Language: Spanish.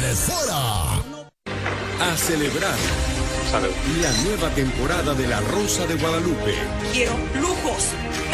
Es hora a celebrar Salud. la nueva temporada de La Rosa de Guadalupe. Quiero lujos,